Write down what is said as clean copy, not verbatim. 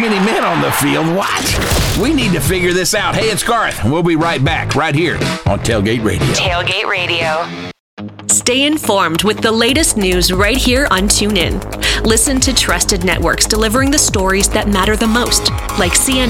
many men on the field. What? We need to figure this out. Hey, it's Garth. We'll be right back, right here on Tailgate Radio. Tailgate Radio. Stay informed with the latest news right here on TuneIn. Listen to trusted networks delivering the stories that matter the most, like CNN.